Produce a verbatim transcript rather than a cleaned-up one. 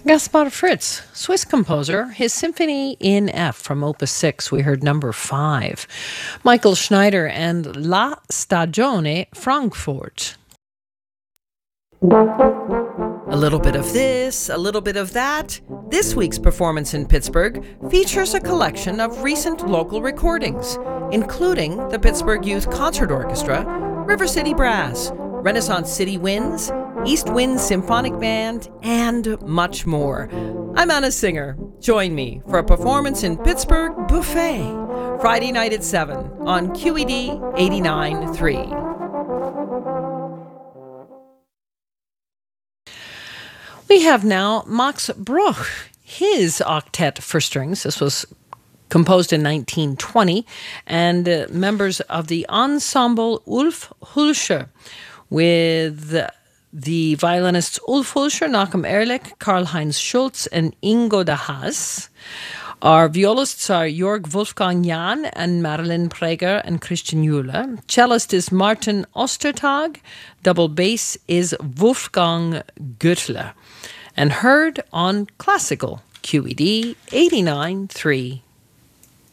Gaspar Fritz, Swiss composer, his Symphony in F from Opus six, we heard number five. Michael Schneider and La Stagione Frankfurt. A little bit of this, a little bit of that. This week's performance in Pittsburgh features a collection of recent local recordings, including the Pittsburgh Youth Concert Orchestra, River City Brass, Renaissance City Winds, East Wind Symphonic Band, and much more. I'm Anna Singer. Join me for a performance in Pittsburgh Buffet, Friday night at seven on Q E D eighty-nine point three. We have now Max Bruch, his octet for strings. This was composed in nineteen twenty, and uh, members of the ensemble Ulf Hulscher, with the violinists Ulf Hulscher, Nachum Ehrlich, Karl-Heinz Schulz, and Ingo de Haas. Our violists are Jörg Wolfgang Jahn and Marilyn Prager and Christian Müller. Cellist is Martin Ostertag. Double bass is Wolfgang Göttler. And heard on classical Q E D eighty-nine point three.